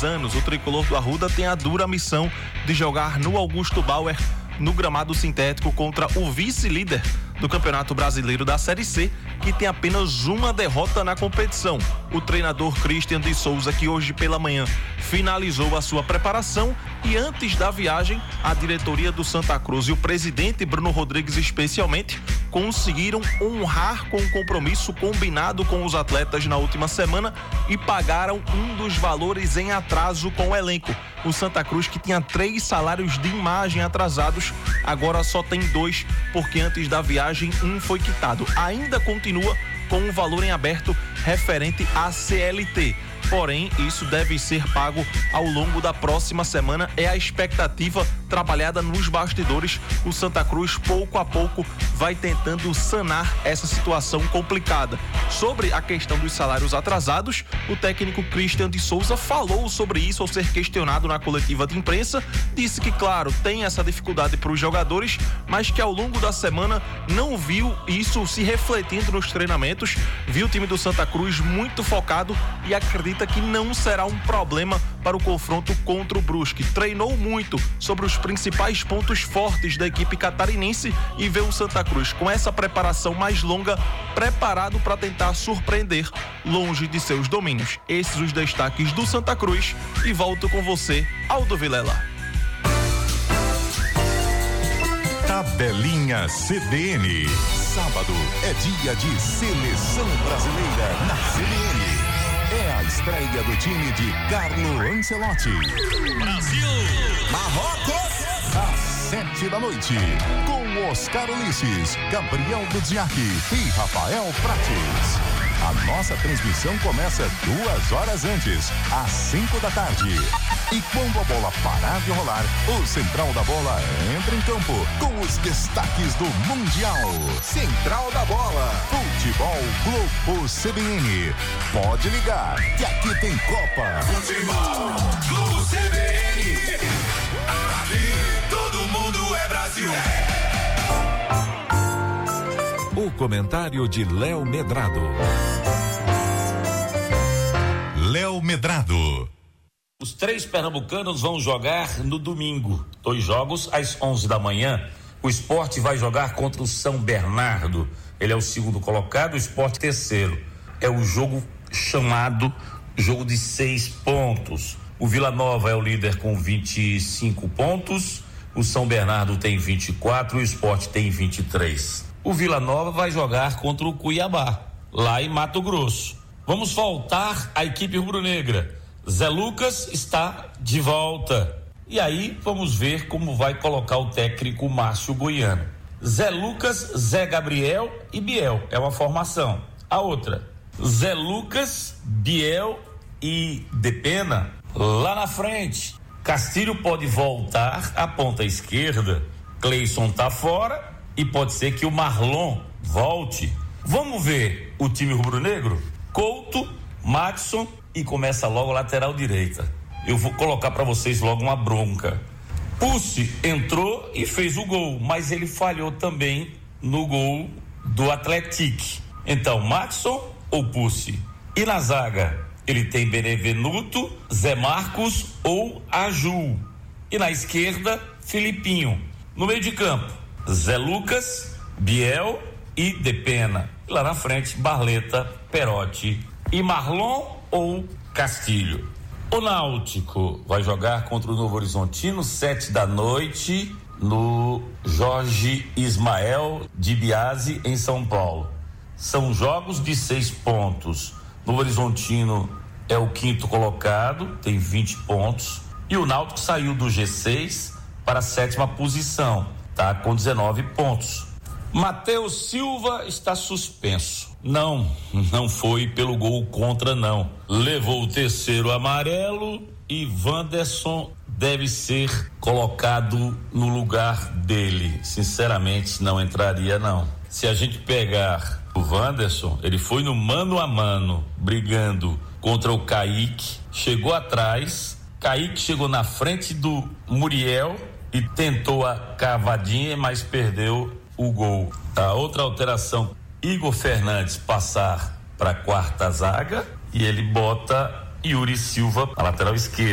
anos, o tricolor do Arruda tem a dura missão de jogar no Augusto Bauer, no gramado sintético, contra o vice-líder do Campeonato Brasileiro da Série C, que tem apenas uma derrota na competição. O treinador Christian de Souza, que hoje pela manhã finalizou a sua preparação, e antes da viagem, a diretoria do Santa Cruz e o presidente Bruno Rodrigues especialmente conseguiram honrar com o compromisso combinado com os atletas na última semana e pagaram um dos valores em atraso com o elenco. O Santa Cruz, que tinha 3 salários de imagem atrasados, agora só tem 2, porque antes da viagem um foi quitado. Ainda continua com um valor em aberto referente à CLT. Porém, isso deve ser pago ao longo da próxima semana. É a expectativa trabalhada nos bastidores. O Santa Cruz, pouco a pouco, vai tentando sanar essa situação complicada. Sobre a questão dos salários atrasados, o técnico Christian de Souza falou sobre isso ao ser questionado na coletiva de imprensa. Disse que, claro, tem essa dificuldade para os jogadores, mas que ao longo da semana não viu isso se refletindo nos treinamentos. Viu o time do Santa Cruz muito focado e acredita que não será um problema para o confronto contra o Brusque. Treinou muito sobre os principais pontos fortes da equipe catarinense e vê o Santa Cruz com essa preparação mais longa, preparado para tentar surpreender longe de seus domínios. Esses os destaques do Santa Cruz, e volto com você, Aldo Vilela. Tabelinha CBN. Sábado é dia de Seleção Brasileira na CBN. É a estreia do time de Carlo Ancelotti. Brasil! Marrocos! Às 7h, com Oscar Ulisses, Gabriel Dudziak e Rafael Prates. A nossa transmissão começa 2 horas antes, às 5h. E quando a bola parar de rolar, o Central da Bola entra em campo com os destaques do Mundial. Central da Bola, Futebol Globo CBN. Pode ligar, que aqui tem Copa. Futebol Globo CBN. Aqui todo mundo é Brasil. O comentário de Léo Medrado. Léo Medrado. Os 3 pernambucanos vão jogar no domingo. 2 jogos às 11 da manhã. O Sport vai jogar contra o São Bernardo. Ele é o 2º colocado, o Sport 3º. É o jogo chamado jogo de 6 pontos. O Vila Nova é o líder com 25 pontos. O São Bernardo tem 24 e o Sport tem 23. O Vila Nova vai jogar contra o Cuiabá, lá em Mato Grosso. Vamos voltar à equipe rubro-negra. Zé Lucas está de volta. E aí vamos ver como vai colocar o técnico Márcio Goiano. Zé Lucas, Zé Gabriel e Biel. É uma formação. A outra, Zé Lucas, Biel e Depena. Lá na frente, Castilho pode voltar à ponta esquerda. Cleison tá fora e pode ser que o Marlon volte. Vamos ver o time rubro-negro? Couto, Madison e começa logo a lateral direita. Eu vou colocar para vocês logo uma bronca. Pussi entrou e fez o gol, mas ele falhou também no gol do Atlético. Então, Madison ou Pussi? E na zaga, ele tem Benevenuto, Zé Marcos ou Aju. E na esquerda, Filipinho. No meio de campo, Zé Lucas, Biel e Depena. E lá na frente, Barleta, Perotti e Marlon ou Castilho. O Náutico vai jogar contra o Novo Horizontino 7h, no Jorge Ismael de Biasi, em São Paulo. São jogos de 6 pontos. Novo Horizontino é o 5º colocado, tem 20 pontos. E o Náutico saiu do G6 para a 7ª posição, tá com 19 pontos. Matheus Silva está suspenso. Não foi pelo gol contra, não. Levou o 3º amarelo e Wanderson deve ser colocado no lugar dele. Sinceramente, não entraria, não. Se a gente pegar o Wanderson, ele foi no mano a mano, brigando contra o Kaique, chegou atrás, Kaique chegou na frente do Muriel e tentou a cavadinha, mas perdeu o gol. A outra alteração, Igor Fernandes passar para a 4ª zaga e ele bota Yuri Silva na lateral esquerda.